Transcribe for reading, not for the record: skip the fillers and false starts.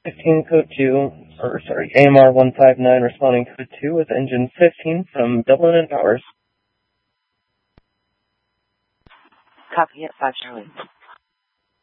15 code 2, AMR 159 responding code 2 with engine 15 from Dublin and Powers. Copy it, 5 Charlie.